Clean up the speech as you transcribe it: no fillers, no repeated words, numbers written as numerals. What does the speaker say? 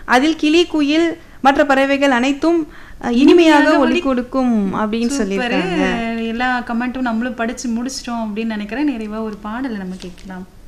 அதில் கிளி குயில் மற்ற பறவைகள் அனைத்தும் இனிமையாக ஒலி கொடுக்கும் அப்படின்னு சொல்லியிருக்காங்க. எல்லா கமெண்ட்டும் நம்மளும் படிச்சு முடிச்சிட்டோம் அப்படின்னு நினைக்கிறேன். நிறைவா ஒரு பாடலை நம்ம கேட்கலாம்.